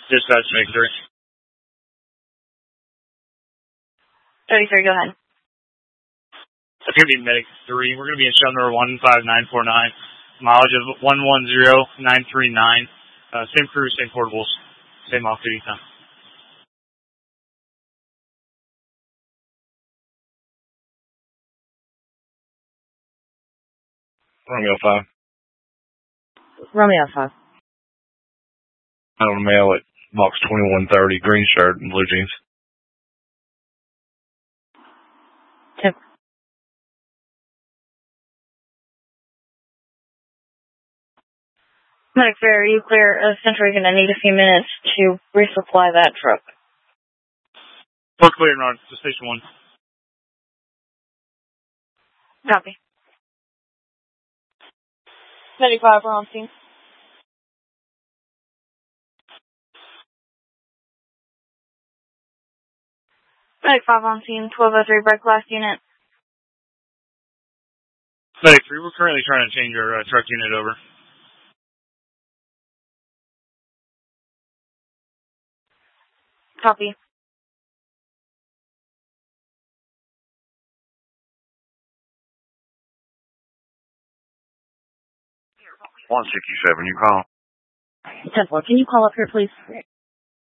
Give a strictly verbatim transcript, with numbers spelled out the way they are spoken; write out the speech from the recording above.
Dispatch, Medic three. thirty-three, go ahead. It's going to be Medic three. We're going to be in shell number one five nine four nine. Mileage of one one zero nine three nine. Uh, same crew, same portables, same off-duty time. Romeo five. Romeo five. Out on the mail at box twenty-one thirty, green shirt and blue jeans. Tip. Medic three, are you clear? Essentially, going to need a few minutes to resupply that truck. We're clear, Ron. To station one. Copy. Medic five, we're on scene. Medic five on scene, twelve oh three, break last unit. Medic three, we're currently trying to change our uh, truck unit over. Copy. one sixty-seven, you call? ten four, can you call up here, please?